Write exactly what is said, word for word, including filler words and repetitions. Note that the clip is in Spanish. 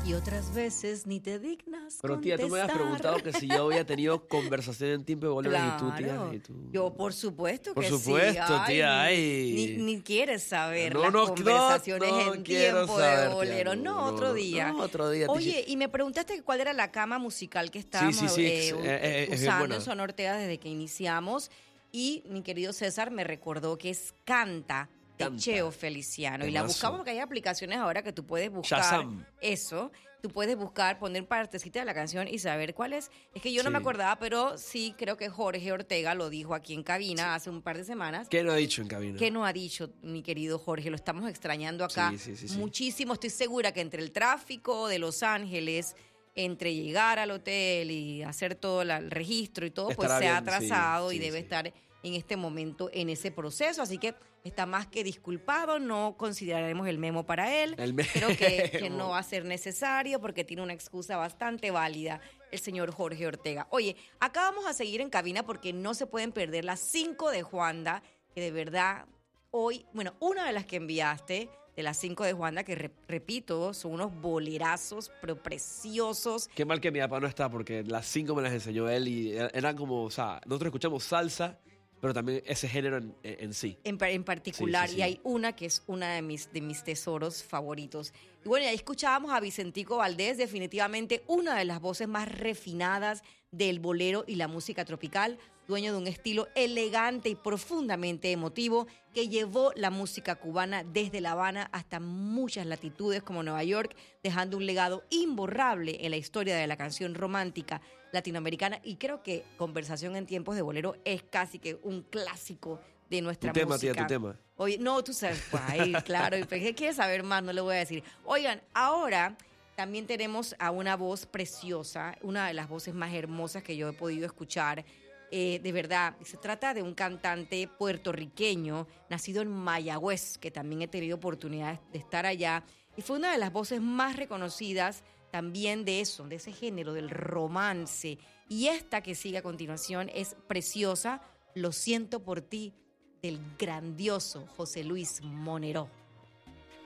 Y otras veces ni te dignas Pero tía, tú me habías contestar. preguntado que si yo había tenido conversación en tiempo de bolero Claro. y tú, tía. Y tú... Yo, por supuesto Por que supuesto, sí. tía, Ay, ay. Ni, ni, ni quieres saber No, las no, conversaciones no, no en quiero tiempo saber, de tía, bolero. no, No, no, otro no, día. no, otro día, tía. Oye, y me preguntaste cuál era la cama musical que estábamos sí, sí, eh, eh, u- eh, es bien usando buena. en Zona Ortega desde que iniciamos. Y mi querido César me recordó que es Canta de Canta. Cheo Feliciano. Y la Temazo. buscamos porque hay aplicaciones ahora que tú puedes buscar Shazam. eso. Tú puedes buscar, poner partecita de la canción y saber cuál es. Es que yo no Sí. me acordaba, pero sí creo que Jorge Ortega lo dijo aquí en cabina hace un par de semanas. ¿Qué no ha dicho en cabina? ¿Qué no ha dicho mi querido Jorge? Lo estamos extrañando acá Sí, sí, sí, sí. muchísimo. Estoy segura que entre el tráfico de Los Ángeles, entre llegar al hotel y hacer todo la- el registro y todo, pues Estará se ha bien, sí, atrasado y sí, debe sí. estar en este momento en ese proceso. Así que está más que disculpado. No consideraremos el memo para él. El memo. Creo que, que no va a ser necesario porque tiene una excusa bastante válida el señor Jorge Ortega. Oye, acá vamos a seguir en cabina porque no se pueden perder las cinco de Juanda, que de verdad hoy, bueno, una de las que enviaste, de las cinco de Juanda, que re- repito, son unos bolerazos, pero preciosos. Qué mal que mi papá no está porque las cinco me las enseñó él y er- eran como, o sea, nosotros escuchamos salsa, pero también ese género en, en sí. En, pa- en particular, Sí, sí, sí. y hay una que es una de mis, de mis tesoros favoritos. Y bueno, y ahí escuchábamos a Vicentico Valdés, definitivamente una de las voces más refinadas del bolero y la música tropical, dueño de un estilo elegante y profundamente emotivo que llevó la música cubana desde La Habana hasta muchas latitudes como Nueva York, dejando un legado imborrable en la historia de la canción romántica latinoamericana. Y creo que Conversación en tiempos de bolero es casi que un clásico de nuestra Tu tema, música. tía, tu tema. Oye, no, tú sabes, pues, ay, claro, ¿qué quieres saber más? No le voy a decir. Oigan, ahora también tenemos a una voz preciosa, una de las voces más hermosas que yo he podido escuchar. Eh, de verdad, se trata de un cantante puertorriqueño, nacido en Mayagüez, que también he tenido oportunidad de estar allá, y fue una de las voces más reconocidas también de eso, de ese género, del romance. Y esta que sigue a continuación es preciosa, Lo siento por ti, del grandioso José Luis Monero.